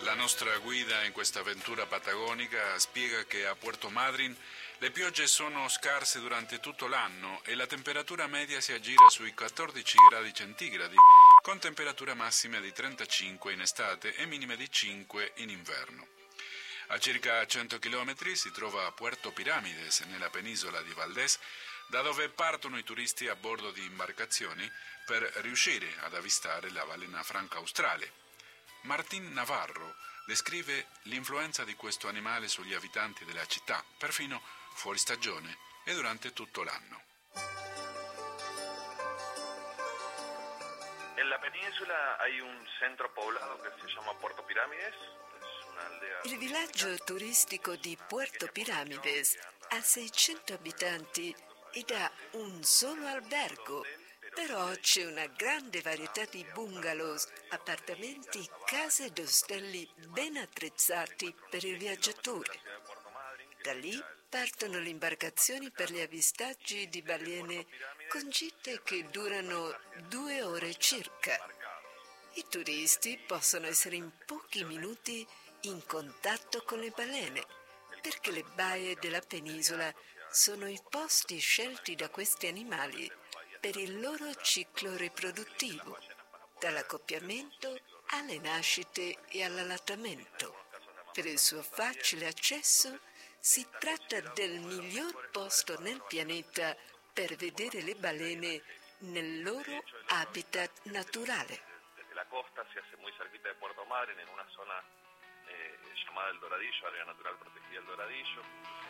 La nostra guida in questa avventura patagonica spiega che a Puerto Madryn le piogge sono scarse durante tutto l'anno e la temperatura media si aggira sui 14 gradi centigradi, con temperature massime di 35 in estate e minime di 5 in inverno. A circa 100 km si trova Puerto Piramides, nella penisola di Valdés, da dove partono i turisti a bordo di imbarcazioni per riuscire ad avvistare la balena franca australe. Martín Navarro descrive l'influenza di questo animale sugli abitanti della città, perfino fuori stagione e durante tutto l'anno. En la península hay un centro poblado que se llama Puerto Pirámides. Es una aldea. Il villaggio turistico di Puerto Piramides ha 600 abitanti ed ha un solo albergo, però c'è una grande varietà di bungalows, appartamenti, case ed ostelli ben attrezzati per il viaggiatore. Da lì partono le imbarcazioni per gli avvistaggi di balene con gite che durano 2 ore circa. I turisti possono essere in pochi minuti in contatto con le balene, perché le baie della penisola sono i posti scelti da questi animali per il loro ciclo riproduttivo, dall'accoppiamento alle nascite e all'allattamento. Per il suo facile accesso si tratta del miglior posto nel pianeta per vedere le balene nel loro habitat naturale. Desde la costa se hace muy cerquita de Puerto Madryn, en una zona llamada El Doradillo, área natural protegida El Doradillo.